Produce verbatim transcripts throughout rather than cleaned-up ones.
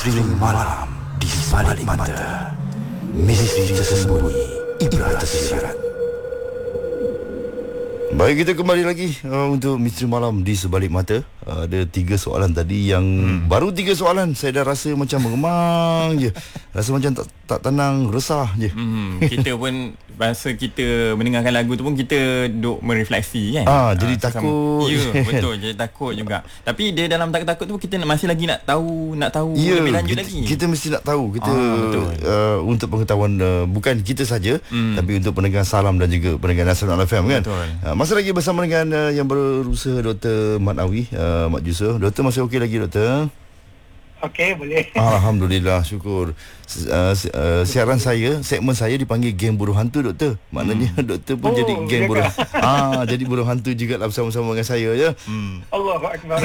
Misteri malam di sebalik mata. Misteri tersembunyi, ibrah tersirat. Baik, kita kembali lagi uh, untuk Misteri Malam di Sebalik Mata. uh, Ada tiga soalan tadi yang hmm. Baru tiga soalan saya dah rasa macam mengemang je. Rasa macam tak, tak tenang, resah je. hmm. Kita pun masa kita mendengarkan lagu tu pun kita duk merefleksi kan. Ah, jadi ah, takut. Ya, betul, jadi takut juga. Tapi dia dalam takut-takut tu kita masih lagi nak tahu Nak tahu ya, lebih lanjut kita, lagi. Kita mesti nak tahu. Kita ah, betul. Uh, untuk pengetahuan uh, bukan kita saja, hmm. tapi untuk pendengar Salam dan juga pendengar Nasional F M kan. Betul. Uh, Masih lagi bersama dengan uh, yang berusaha Doktor Mat Awi, uh, Mat Yusof. Doktor masih okey lagi, Doktor? Okey, boleh. Alhamdulillah, syukur. Uh, uh, siaran saya, segmen saya dipanggil Geng Buruh Hantu, Doktor. Maknanya hmm. Doktor pun oh, jadi Geng Buruh. Ah, jadi buruh hantu juga lah bersama-sama dengan saya ya. Hmm. Allahu Akbar.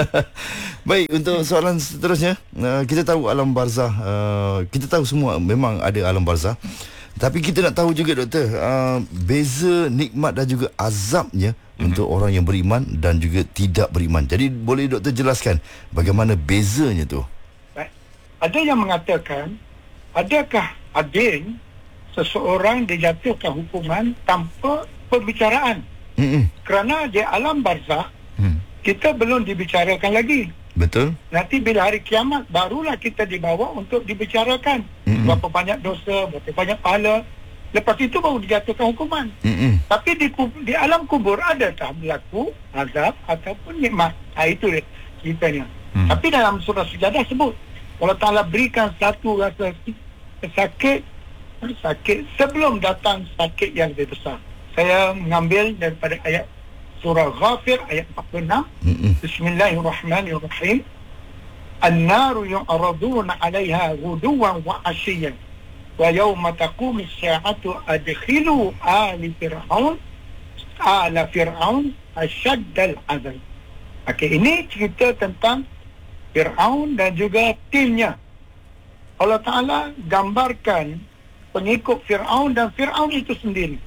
Baik, untuk soalan seterusnya, uh, kita tahu alam barzah, uh, kita tahu semua memang ada alam barzah. Tapi kita nak tahu juga, Doktor, uh, beza nikmat dan juga azabnya mm-hmm. untuk orang yang beriman dan juga tidak beriman. Jadi boleh Doktor jelaskan bagaimana bezanya tu? Baik. Ada yang mengatakan, adakah adil seseorang dijatuhkan hukuman tanpa pembicaraan? Mm-hmm. Kerana di alam barzah, mm. kita belum dibicarakan lagi. Betul. Nanti bila hari kiamat barulah kita dibawa untuk dibicarakan. Mm-hmm. Berapa banyak dosa, berapa banyak pahala. Lepas itu baru dijatuhkan hukuman. Mm-hmm. Tapi di, di alam kubur adakah berlaku azab ataupun nikmat? Ha, itu dia ceritanya. Mm. Tapi dalam surah Sejadah sebut, Allah Ta'ala berikan satu rasa sakit sakit sebelum datang sakit yang lebih besar. Saya mengambil daripada ayat surah Ghafir ayat empat puluh enam. Mm-hmm. Bismillahirrahmanirrahim. An-naru yu'raduna 'alaiha ghuduwan wa 'ashiyyan wa yawma taqumu as-sa'atu adkhilu ali fir'aun ala fir'aun ashaddal 'adab. Okey, ini cerita tentang Fir'aun dan juga timnya. Allah Ta'ala gambarkan pengikut Fir'aun dan Fir'aun itu sendiri.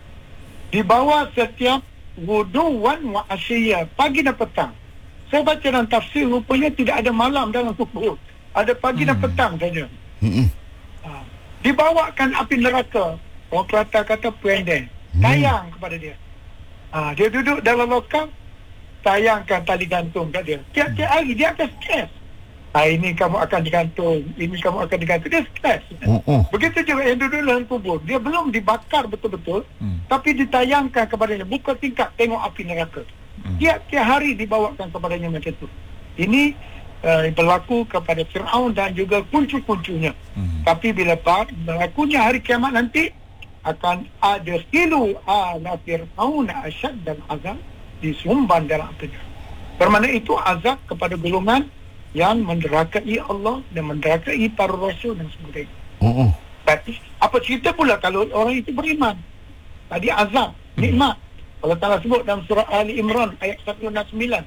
Di bawah setiap wuduwan wa asyiyah, pagi dan petang. Saya baca dalam tafsir, rupanya tidak ada malam dalam kubur, ada pagi hmm. dan petang saja. hmm. ha. Dibawakan api neraka, orang Kelantan kata puendeng, tayang hmm. kepada dia. ha. Dia duduk dalam lokal, tayangkan tali gantung kat dia. Tiap-tiap hari dia akan stres. ha, Ini kamu akan digantung, ini kamu akan digantung. Dia stres. uh, uh. Begitu juga yang duduk dalam kubur, dia belum dibakar betul-betul, hmm. tapi ditayangkan kepadanya, buka tingkap tengok api neraka. hmm. Tiap-tiap hari dibawakan kepadanya macam itu. Ini uh, berlaku kepada Fir'aun dan juga kuncu-kuncunya. hmm. Tapi bila berlakunya hari kiamat nanti, akan ada silu ala Fir'aun asyad dan azab, disumban dalam api. Bermakna itu azab kepada golongan yang menderakai Allah dan menderakai para rasul dan sebagainya. Uh-uh. Tapi apa cerita pula kalau orang itu beriman? Tadi azab, nikmat. Allah Ta'ala sebut dalam surah Ali Imran ayat seratus enam puluh sembilan.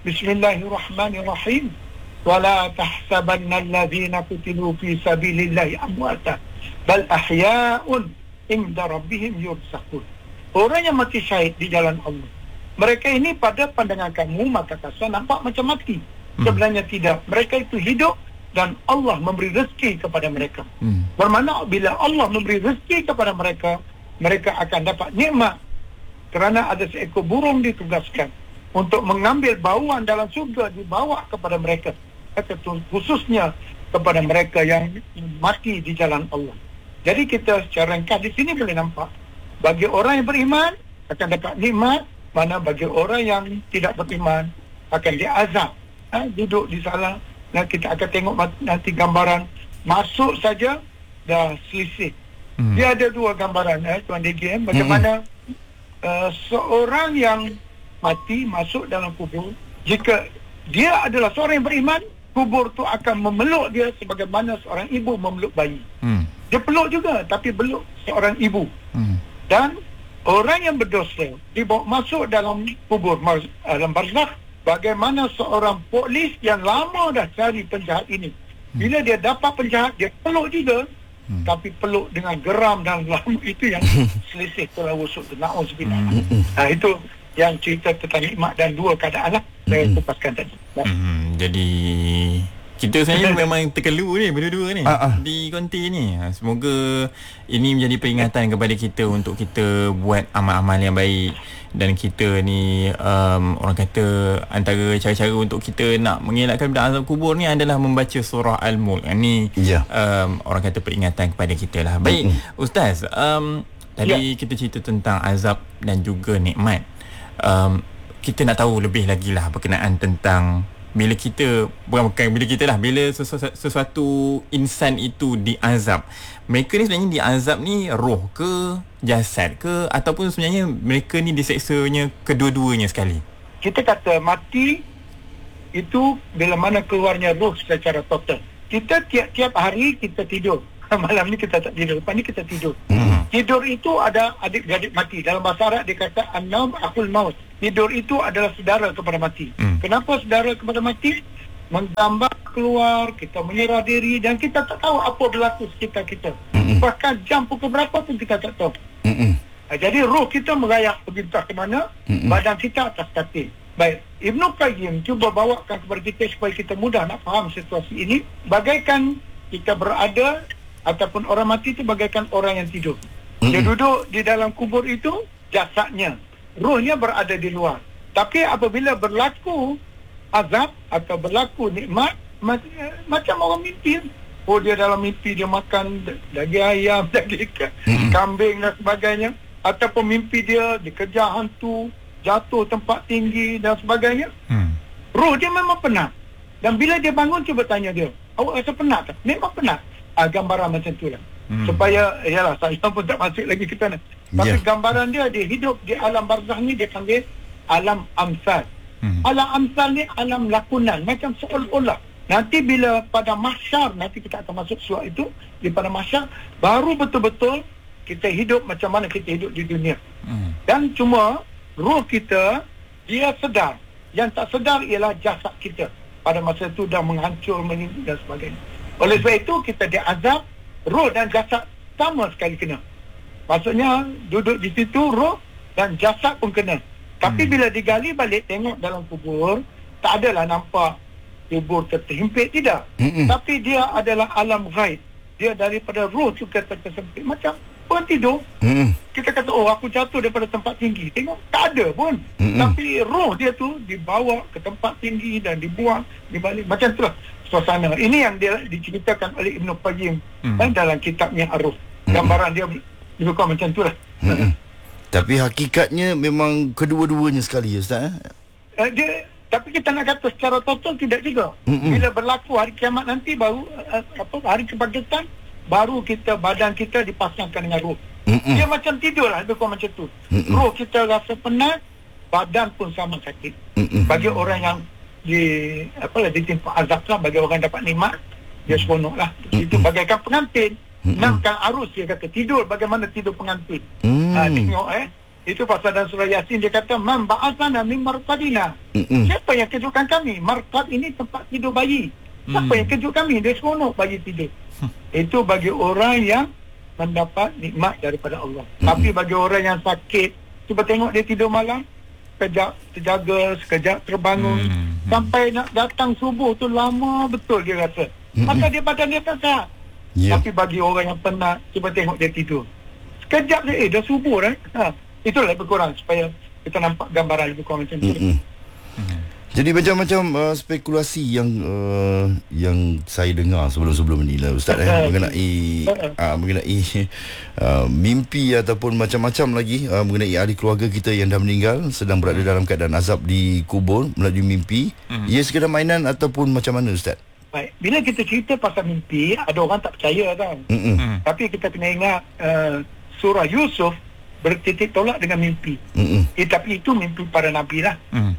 Bismillahirrahmanirrahim. Wala tahsabanna alladhina qutilu fi sabilillahi amwata bal ahya'un inda rabbihim yurzaqun. Orang yang mati syahid di jalan Allah, mereka ini pada pandangan kamu mata kasar nampak macam mati. Hmm. Sebenarnya tidak. Mereka itu hidup dan Allah memberi rezeki kepada mereka. Hmm. Bermakna bila Allah memberi rezeki kepada mereka, mereka akan dapat nikmat. Kerana ada seekor burung ditugaskan untuk mengambil bauan dalam surga, dibawa kepada mereka. Khususnya kepada mereka yang mati di jalan Allah. Jadi kita secara ringkas di sini boleh nampak, bagi orang yang beriman akan dapat nikmat, mana bagi orang yang tidak beriman akan diazab. Ha, duduk di sana, dan kita akan tengok nanti gambaran masuk saja dah selisih. Hmm. Dia ada dua gambaran, eh, Tuan D G M, bagaimana hmm. uh, seorang yang mati masuk dalam kubur. Jika dia adalah seorang yang beriman, kubur tu akan memeluk dia sebagaimana seorang ibu memeluk bayi. Hmm. Dia peluk juga, tapi peluk seorang ibu. Hmm. Dan orang yang berdosa dibawa masuk dalam kubur, dalam barzakh, bagaimana seorang polis yang lama dah cari penjahat ini. Bila dia dapat penjahat, dia peluk juga, hmm. tapi peluk dengan geram dan lama. Itu yang selisih telah wusuk. Na'udzubillah. Hmm. Nah, itu yang cerita tentang nikmat dan dua keadaan lah saya kupaskan tadi. Hmm. Jadi Kita sebenarnya memang terkelu ni berdua-dua ni Ah, ah. di konti ni. Ha, Semoga ini menjadi peringatan kepada kita untuk kita buat amal-amal yang baik. Dan kita ni um, orang kata antara cara-cara untuk kita nak mengelakkan benda azab kubur ni adalah membaca surah Al-Mulk. Ini Ya. um, orang kata peringatan kepada kita lah. Baik, Ustaz, um, tadi kita cerita tentang azab dan juga nikmat. Um, kita nak tahu lebih lagi lah berkenaan tentang bila kita bukan bukan bila kita lah bila sesuatu, sesuatu insan itu diazab, mereka ni sebenarnya diazab ni roh ke jasad ke, ataupun sebenarnya mereka ni diseksanya kedua-duanya sekali? Kita kata mati itu bila mana keluarnya roh secara total. Kita tiap-tiap hari kita tidur. Malam ni kita tak tidur, lepas ni kita tidur. Hmm. Tidur itu ada adik-adik mati. Dalam bahasa Arab dia kata an-naum akhul maut. Tidur itu adalah saudara kepada mati. Hmm. Kenapa saudara kepada mati? Menggambar keluar, kita menyerah diri dan kita tak tahu apa berlaku sekitar kita. Hmm. Bahkan jam pukul berapa pun kita tak tahu. Hmm. Jadi roh kita merayap pergi entah ke mana, hmm. badan kita atas katil. Baik, Ibnu Qayyim cuba bawakan kepada kita supaya kita mudah nak faham situasi ini. Bagaikan kita berada ataupun orang mati itu bagaikan orang yang tidur. Mm-hmm. Dia duduk di dalam kubur itu, jasadnya, rohnya berada di luar. Tapi apabila berlaku azab atau berlaku nikmat, macam orang mimpi. Oh, dia dalam mimpi dia makan daging ayam, daging mm-hmm. kambing dan sebagainya. Ataupun mimpi dia dikejar hantu, jatuh tempat tinggi dan sebagainya. Mm. Roh dia memang penat. Dan bila dia bangun, cuba tanya dia, awak rasa penat tak? Memang penat. Uh, gambaran macam tu lah. Hmm. Supaya, yalah, saya pun tak masuk lagi ke sana. Tapi yeah. gambaran dia, dia hidup di alam barzakh ni, dia panggil alam amsal. Hmm. Alam amsal ni alam lakonan. Macam seolah-olah. Nanti bila pada mahsyar, nanti kita akan masuk surah itu, di pada mahsyar, baru betul-betul kita hidup macam mana kita hidup di dunia. Hmm. Dan cuma, roh kita, dia sedar. Yang tak sedar ialah jasad kita. Pada masa itu dah menghancur, meninggal dan sebagainya. Oleh sebab itu kita diazab, roh dan jasad sama sekali kena. Maksudnya duduk di situ roh dan jasad pun kena. Tapi hmm. bila digali balik tengok dalam kubur, tak adalah nampak kubur terhimpit, tidak. Hmm. Tapi dia adalah alam ghaib. Dia daripada roh juga tersempit. Macam orang tidur. Hmm. Kita kata, oh aku jatuh daripada tempat tinggi. Tengok, tak ada pun. Hmm. Tapi roh dia tu dibawa ke tempat tinggi dan dibuang di balik. Macam itulah suasana. Ini yang dia diceritakan oleh Ibnu Qayyim hmm. dalam kitabnya Ar-Ruh. Gambaran hmm. dia lebih kurang macam itulah. Hmm. Tapi hakikatnya memang kedua-duanya sekali, Ustaz. Eh? Uh, dia, tapi kita nak kata secara total tidak juga. Hmm. Bila berlaku hari kiamat nanti baru uh, apa hari kebangkitan, baru kita badan kita dipasangkan dengan roh. Hmm. Dia macam tidur lah, lebih kurang macam tu. Hmm. Roh kita rasa penat, badan pun sama sakit. Hmm. Bagi orang yang di apalah ditimpa azab lah, bagi orang dapat nikmat dia seronok lah. Mm-hmm. Itu bagaikan pengantin mm-hmm. namkan arus, dia kata tidur bagaimana tidur pengantin. Mm-hmm. ha, tengok eh itu pasal dalam surah Yasin dia kata man ba'athana min marqadina. Mm-hmm. Siapa yang kejutkan kami? Marqad ini tempat tidur bayi. Siapa mm-hmm. yang kejut kami? Dia seronok bayi tidur. Itu bagi orang yang mendapat nikmat daripada Allah. Mm-hmm. Tapi bagi orang yang sakit, cuba tengok dia tidur malam, sekejap terjaga, sekejap terbangun, hmm. sampai nak datang subuh tu lama betul dia rasa. Hmm. Maka dia badan dia tak sihat. Yeah. Tapi bagi orang yang penat, cuba tengok dia tidur. Sekejap dia, eh dah subuh kan? Ha. Itulah lebih kurang supaya kita nampak gambaran lebih kurang macam tu. Hmm. Hmm. Jadi macam-macam uh, spekulasi yang uh, yang saya dengar sebelum-sebelum ni lah, Ustaz, eh, mengenai uh, mengenai uh, mimpi ataupun macam-macam lagi uh, mengenai ahli keluarga kita yang dah meninggal sedang berada dalam keadaan azab di kubur melalui mimpi. Hmm. Ia sekadar mainan ataupun macam mana, Ustaz? Baik, bila kita cerita pasal mimpi, ada orang tak percaya kan. Hmm. Tapi kita kena ingat uh, surah Yusuf bertitik tolak dengan mimpi. Hmm. Eh, tapi itu mimpi para nabi lah. Hmm.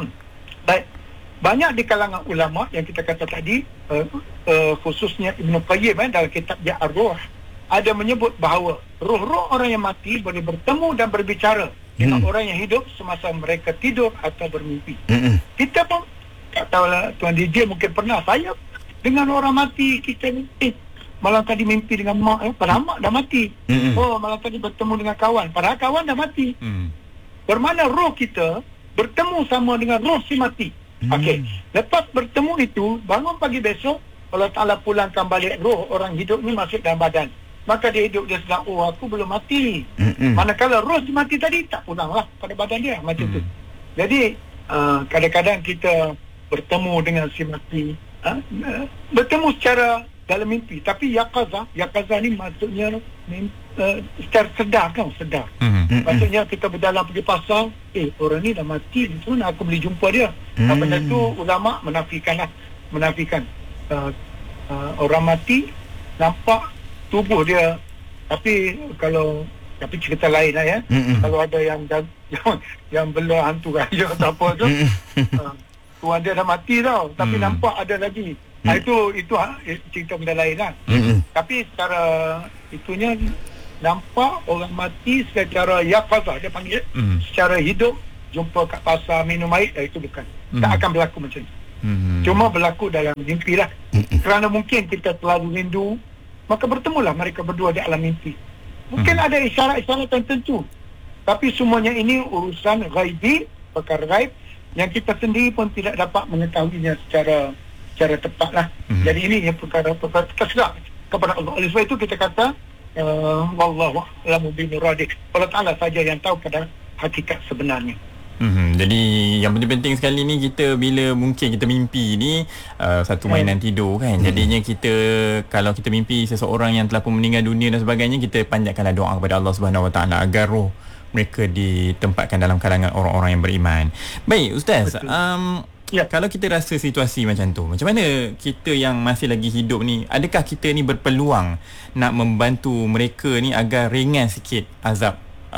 Baik, banyak di kalangan ulama yang kita kata tadi, uh, uh, khususnya Ibnu Qayyim eh, dalam kitab dia Ar-Ruh, ada menyebut bahawa roh-roh orang yang mati boleh bertemu dan berbicara dengan hmm. orang yang hidup semasa mereka tidur atau bermimpi. Hmm. Kita pun tak tahulah, Tuan D J mungkin pernah, saya dengan orang mati, kita ni, eh, malam tadi mimpi dengan mak, eh, padahal mak dah mati. Hmm. Oh, malam tadi bertemu dengan kawan, padahal kawan dah mati. Hmm. Bermakna roh kita bertemu sama dengan roh si mati. Hmm. Okey, lepas bertemu itu, bangun pagi besok, Allah Ta'ala pulangkan balik roh orang hidup ni masuk dalam badan. Maka dia hidup, dia sedang, oh aku belum mati. Hmm. Manakala roh si mati tadi, tak pulanglah pada badan dia, macam hmm. tu. Jadi, uh, kadang-kadang kita bertemu dengan si mati, uh, uh, bertemu secara dalam mimpi. Tapi yaqazah, yaqazah ni maksudnya mimpi, uh, secara sedar kan, sedar. Mm-hmm. Maksudnya kita berjalan pergi pasar, eh orang ni dah mati, tu nak aku boleh jumpa dia. Mm. Apa tu ulama menafikan lah, menafikan. Uh, uh, orang mati nampak tubuh dia, tapi kalau tapi cerita lain lah ya. Mm-hmm. Kalau ada yang yang yang bela hantu raya atau apa tu, uh, tuan dia dah mati tau, tapi mm. nampak ada lagi. Hmm. Ha, itu itu ha, cerita benda lain lah. Hmm. Tapi secara itunya nampak orang mati secara yaqazah, dia panggil hmm. secara hidup, jumpa kat pasar minum air, eh, itu bukan. Hmm. Tak akan berlaku macam ni. Hmm. Cuma berlaku dalam mimpi lah. Hmm. Kerana mungkin kita terlalu rindu, maka bertemulah mereka berdua di alam mimpi. Mungkin hmm. ada isyarat-isyarat tertentu. Tapi semuanya ini urusan ghaibi, perkara ghaib yang kita sendiri pun tidak dapat mengetahuinya secara secara tepat lah. Mm-hmm. Jadi ini yang perkara-perkara kita serah kepada Allah. Oleh sebab itu kita kata uh, wallahu a'lamu bimuradik. Allah Ta'ala saja yang tahu pada hakikat sebenarnya. Mm-hmm. Jadi yang penting-penting sekali ni, kita bila mungkin kita mimpi ni uh, satu mainan hmm. tidur kan. Hmm. Jadinya kita, kalau kita mimpi seseorang yang telah pun meninggal dunia dan sebagainya, kita panjatkanlah doa kepada Allah Subhanahu Wa Taala agar roh mereka ditempatkan dalam kalangan orang-orang yang beriman. Baik Ustaz, um, ya, kalau kita rasa situasi macam tu, macam mana kita yang masih lagi hidup ni, adakah kita ni berpeluang nak membantu mereka ni agar ringan sikit azab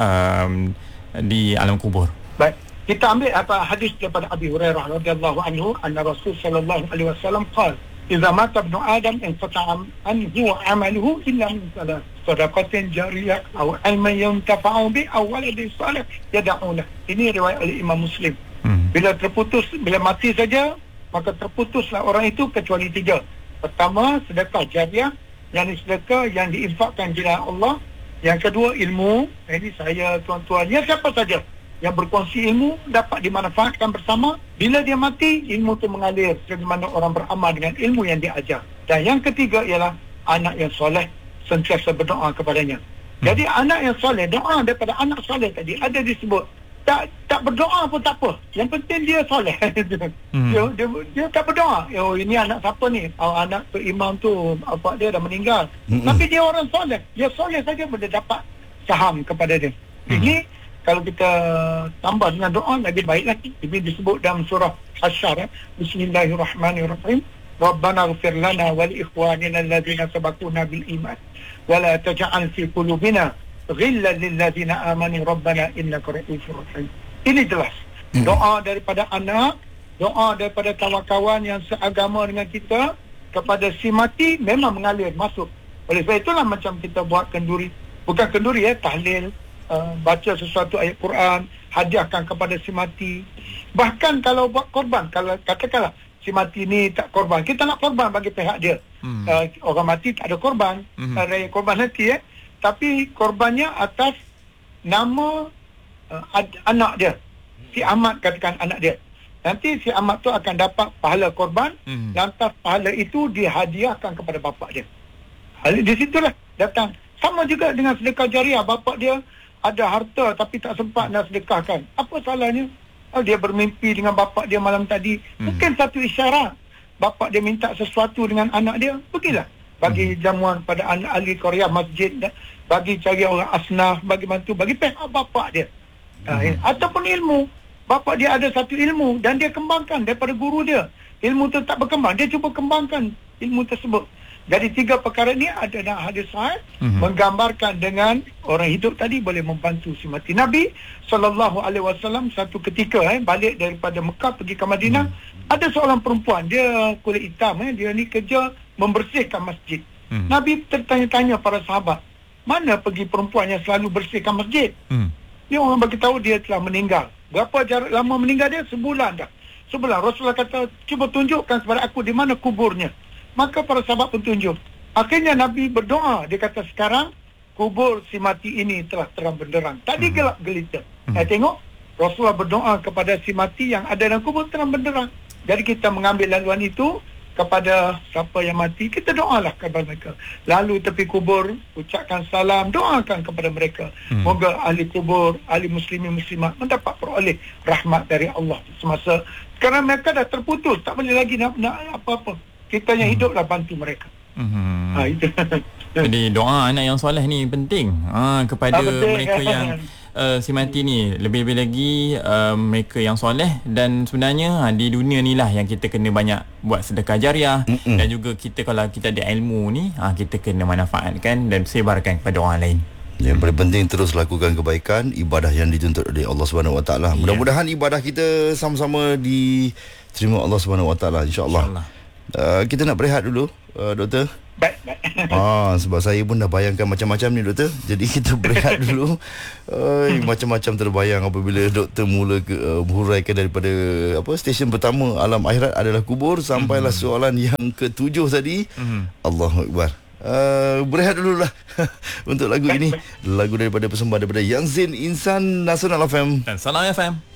um, di alam kubur? Baik, kita ambil apa hadis daripada Abi Hurairah radhiyallahu anhu, anna Rasul sallallahu alaihi wasallam qala, "Idza mata ibnu Adam inqata'a anhu 'amaluhu illa min salat, sadaqatin jariyah aw ilmin yuntafa'u bi aw waladin salih yad'u lahu." Ini riwayat oleh Imam Muslim. Hmm. Bila terputus, bila mati saja, maka terputuslah orang itu kecuali tiga. Pertama, sedekah jariah, yang ini sedekah yang diinfakkan di jalan Allah. Yang kedua, ilmu. Ini saya, tuan-tuan, ya siapa saja yang berkongsi ilmu dapat dimanfaatkan bersama. Bila dia mati, ilmu itu mengalir sebagaimana orang beramal dengan ilmu yang dia ajar. Dan yang ketiga ialah anak yang soleh, sentiasa berdoa kepadanya. Hmm. Jadi anak yang soleh, doa daripada anak soleh tadi ada disebut. Tak tak berdoa pun tak apa. Yang penting dia soleh. hmm. dia, dia dia tak berdoa. Oh, ini anak siapa ni? Oh, anak tu imam tu, apa dia dah meninggal. Hmm. Tapi dia orang soleh. Dia soleh saja boleh dapat saham kepada dia. Hmm. Ini kalau kita tambah dengan doa lagi baik lagi. Ini disebut dalam surah Hasyar. Eh? Bismillahirrahmanirrahim. Rabbana ighfir lana wa li ikhwanina alladhina sabaquna bil iman wa la taj'al fi qulubina ghillan lil ladzina amanu rabbana innaka ra'ufur rahim. Ini jelas. Doa daripada anak, doa daripada kawan-kawan yang seagama dengan kita kepada si mati memang mengalir masuk. Oleh sebab itulah macam kita buat kenduri, bukan kenduri ya, tahlil, uh, baca sesuatu ayat Quran, hadiahkan kepada si mati. Bahkan kalau buat korban, kalau katakanlah si mati ni tak korban, kita nak korban bagi pihak dia. Hmm. Uh, orang mati tak ada korban, hmm. uh, raya korban nanti ya. Tapi korbannya atas nama uh, ad- anak dia. Si Ahmad katakan anak dia. Nanti si Ahmad tu akan dapat pahala korban. Hmm. Lantas pahala itu dihadiahkan kepada bapa dia. Di situlah datang. Sama juga dengan sedekah jariah. Bapa dia ada harta tapi tak sempat nak sedekahkan. Apa salahnya? Oh, dia bermimpi dengan bapa dia malam tadi. Hmm. Mungkin satu isyarat. Bapa dia minta sesuatu dengan anak dia. Pergilah. Bagi jamuan pada anak ahli Korea masjid, bagi cari orang asnaf, bagi bantu, bagi pihak bapak dia. Hmm. Ha, ataupun ilmu. Bapak dia ada satu ilmu dan dia kembangkan daripada guru dia. Ilmu tu tak berkembang, dia cuba kembangkan ilmu tersebut. Jadi tiga perkara ni ada dalam hadis sahih hmm. menggambarkan dengan orang hidup tadi boleh membantu si mati. Nabi sallallahu alaihi wasallam satu ketika eh, balik daripada Mekah pergi ke Madinah, hmm. ada seorang perempuan, dia kulit hitam, eh, dia ni kerja membersihkan masjid. Hmm. Nabi tertanya-tanya para sahabat, mana pergi perempuan yang selalu bersihkan masjid? Hmm. Dia orang bagi tahu dia telah meninggal. Berapa jarak lama meninggal dia? Sebulan dah. Sebulan. Rasulullah kata, cuba tunjukkan kepada aku di mana kuburnya. Maka para sahabat pun tunjuk. Akhirnya Nabi berdoa. Dia kata sekarang kubur si mati ini telah terang benderang. Tadi hmm. gelap gelita. Hmm. Saya tengok Rasulullah berdoa kepada si mati yang ada dalam kubur terang benderang. Jadi kita mengambil laluan itu kepada siapa yang mati, kita doalah kepada mereka. Lalu tepi kubur, ucapkan salam, doakan kepada mereka. Hmm. Moga ahli kubur, ahli muslimin muslimat mendapat peroleh rahmat dari Allah semasa. Kerana mereka dah terputus, tak boleh lagi nak, nak apa-apa. Kita yang hiduplah bantu mereka. Hmm. Ha, itu. Jadi doa anak yang soleh ni penting ha, kepada ha, penting, mereka kan? yang uh, si mati ni. Lebih-lebih lagi uh, mereka yang soleh. Dan sebenarnya ha, di dunia ni lah yang kita kena banyak buat sedekah jariah. Mm-mm. Dan juga kita kalau kita ada ilmu ni ha, kita kena manfaatkan dan sebarkan kepada orang lain. Yang paling penting terus lakukan kebaikan, ibadah yang dituntut oleh Allah Subhanahu Wa Taala. Mudah-mudahan ibadah kita sama-sama diterima Allah Subhanahu Wa Taala, insya-Allah. Insya uh, kita nak berehat dulu, uh, doktor. Baik, baik. Ah, sebab saya pun dah bayangkan macam-macam ni, doktor. Jadi kita berehat dulu. Ay, macam-macam terbayang apabila doktor mula ke, uh, huraikan daripada apa stesen pertama alam akhirat adalah kubur sampailah mm-hmm. soalan yang ketujuh tadi. Mm-hmm. Allahu Akbar. Uh, berehat dululah untuk lagu ini. Lagu daripada persembahan daripada Yang Zin, Insan Nasional F M dan Salam F M.